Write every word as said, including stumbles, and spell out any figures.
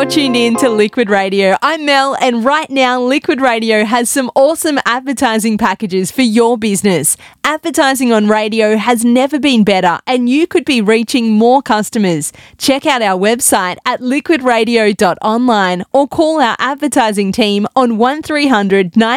You're tuned in to Liquid Radio. I'm Mel, and right now Liquid Radio has some awesome advertising packages for your business. Advertising on radio has never been better, and you could be reaching more customers. Check out our website at liquid radio dot online or call our advertising team on one three hundred nine